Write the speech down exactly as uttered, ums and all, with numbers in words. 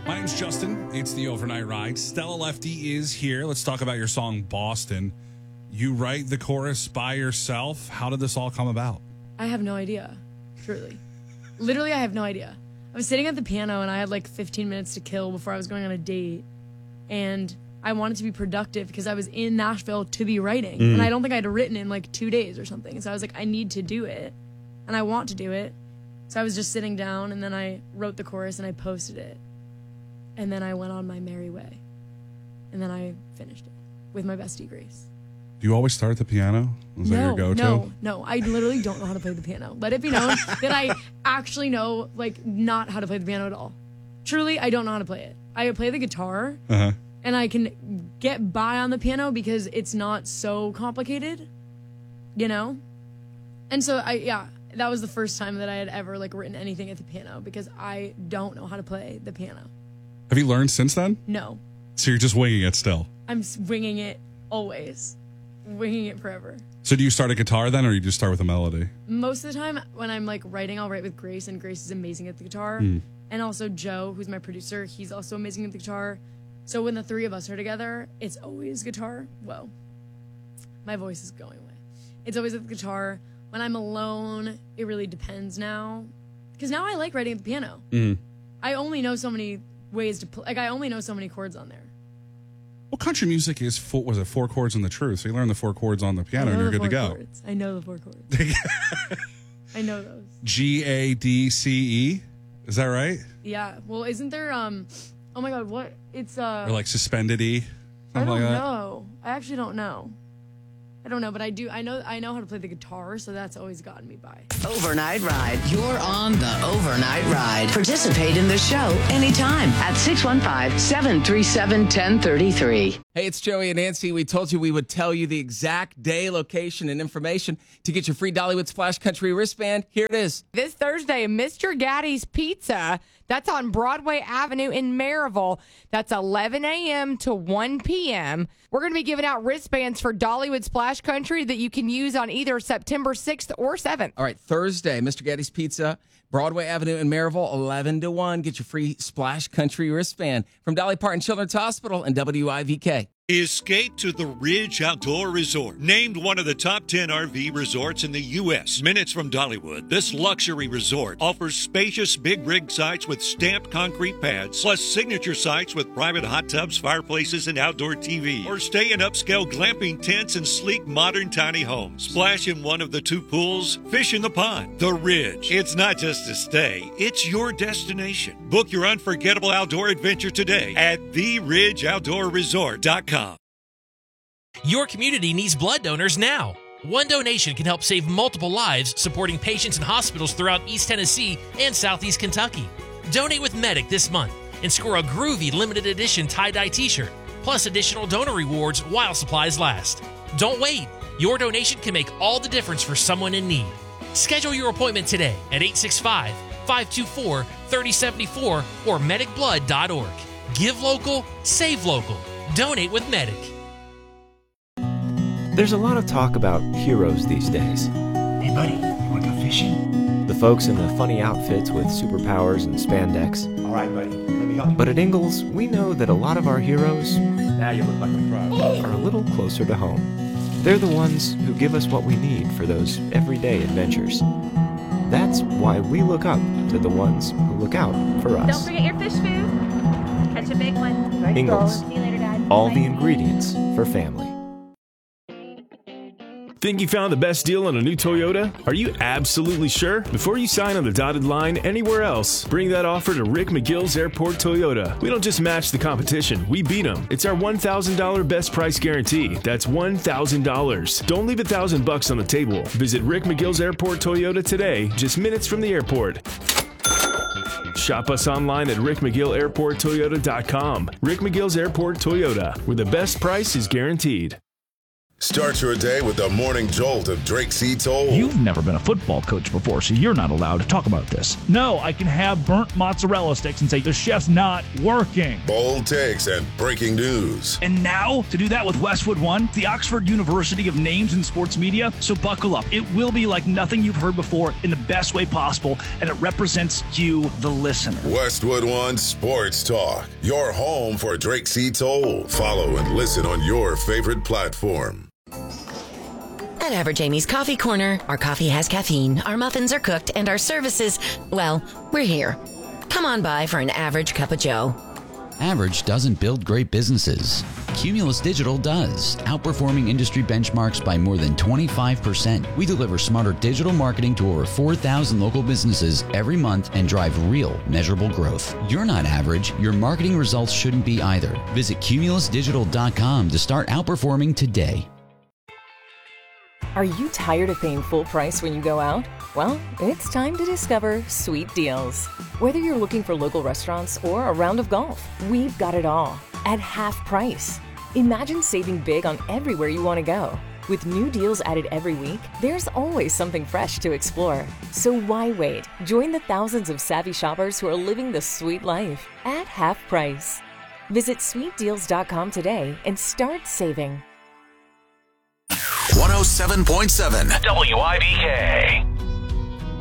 My name's Justin. It's the Overnight Ride. Stella Lefty is here. Let's talk about your song, Boston. You write the chorus by yourself. How did this all come about? I have no idea, truly. Literally, I have no idea. I was sitting at the piano, and I had like fifteen minutes to kill before I was going on a date. And I wanted to be productive because I was in Nashville to be writing. Mm. And I don't think I'd written in like two days or something. So I was like, I need to do it. And I want to do it. So I was just sitting down, and then I wrote the chorus, and I posted it. And then I went on my merry way. And then I finished it with my bestie, Grace. Do you always start at the piano? Was no, that your go-to? No, no. I literally don't know how to play the piano. Let it be known that I actually know, like, not how to play the piano at all. Truly, I don't know how to play it. I play the guitar, uh-huh. and I can get by on the piano because it's not so complicated, you know? And so, I yeah, that was the first time that I had ever, like, written anything at the piano because I don't know how to play the piano. Have you learned since then? No. So you're just winging it still? I'm winging it always. Winging it forever. So do you start a guitar then, or you just start with a melody? Most of the time, when I'm like writing, I'll write with Grace, and Grace is amazing at the guitar. Mm. And also Joe, who's my producer, he's also amazing at the guitar. So when the three of us are together, it's always guitar. Whoa. My voice is going away. It's always with the guitar. When I'm alone, it really depends now. Because now I like writing at the piano. Mm. I only know so many ways to play. Like, I only know so many chords on there. Well, country music is, four, was it four chords on the truth? So you learn the four chords on the piano and you're good to go. Chords. I know the four chords. I know those. G, A, D, C, E. Is that right? Yeah. Well, isn't there, um, oh my God, what? It's, uh. Or like suspended E? I don't like that? know. I actually don't know. I don't know, but I do. I know I know how to play the guitar, so that's always gotten me by. Overnight Ride. You're on the Overnight Ride. Participate in the show anytime at six one five, seven three seven, one zero three three. Hey, it's Joey and Nancy. We told you we would tell you the exact day, location, and information to get your free Dollywood Splash Country wristband. Here it is. This Thursday, Mister Gaddy's Pizza. That's on Broadway Avenue in Maryville. That's eleven a.m. to one p.m. We're going to be giving out wristbands for Dollywood Splash Country that you can use on either September sixth or seventh. All right, Thursday, Mister Gaddy's Pizza, Broadway Avenue in Maryville, eleven to one. Get your free Splash Country wristband from Dolly Parton Children's Hospital and W I V K. Escape to the Ridge Outdoor Resort. Named one of the top ten R V resorts in the U S Minutes from Dollywood, this luxury resort offers spacious big rig sites with stamped concrete pads, plus signature sites with private hot tubs, fireplaces, and outdoor T V. Or stay in upscale glamping tents and sleek modern tiny homes. Splash in one of the two pools, fish in the pond. The Ridge. It's not just a stay, it's your destination. Book your unforgettable outdoor adventure today at the ridge outdoor resort dot com. Your community needs blood donors now. One donation can help save multiple lives, supporting patients in hospitals throughout East Tennessee and Southeast Kentucky. Donate with Medic this month and score a groovy limited edition tie-dye t-shirt, plus additional donor rewards while supplies last. Don't wait. Your donation can make all the difference for someone in need. Schedule your appointment today at eight six five, five two four, three oh seven four or medic blood dot org. Give local, save local. Donate with Medic. There's a lot of talk about heroes these days. Hey buddy, you wanna go fishing? The folks in the funny outfits with superpowers and spandex. All right, buddy, let me help you. But at Ingalls, we know that a lot of our heroes now you look like a pro. are a little closer to home. They're the ones who give us what we need for those everyday adventures. That's why we look up to the ones who look out for us. Don't forget your fish food. Catch a big one. Ingalls. See you later, Dad. All Bye. the ingredients for family. Think you found the best deal on a new Toyota? Are you absolutely sure? Before you sign on the dotted line anywhere else, bring that offer to Rick McGill's Airport Toyota. We don't just match the competition, we beat them. It's our one thousand dollars best price guarantee. That's one thousand dollars. Don't leave a thousand bucks on the table. Visit Rick McGill's Airport Toyota today, just minutes from the airport. Shop us online at rick mcgill airport toyota dot com. Rick McGill's Airport Toyota, where the best price is guaranteed. Start your day with the morning jolt of Drake C. Toll. You've never been a football coach before, so you're not allowed to talk about this. No, I can have burnt mozzarella sticks and say the chef's not working. Bold takes and breaking news. And now, to do that with Westwood One, the Oxford University of Names in Sports Media. So buckle up. It will be like nothing you've heard before in the best way possible, and it represents you, the listener. Westwood One Sports Talk, your home for Drake C. Toll. Follow and listen on your favorite platform. At Average Amy's Coffee Corner, our coffee has caffeine, our muffins are cooked, and our services, well, we're here. Come on by for an average cup of joe. Average doesn't build great businesses. Cumulus Digital does, outperforming industry benchmarks by more than twenty-five percent. We deliver smarter digital marketing to over four thousand local businesses every month and drive real, measurable growth. You're not average. Your marketing results shouldn't be either. Visit cumulus digital dot com to start outperforming today. Are you tired of paying full price when you go out? Well, it's time to discover Sweet Deals. Whether you're looking for local restaurants or a round of golf, we've got it all at half price. Imagine saving big on everywhere you want to go. With new deals added every week, there's always something fresh to explore. So why wait? Join the thousands of savvy shoppers who are living the sweet life at half price. Visit sweet deals dot com today and start saving. one oh seven point seven W I B K.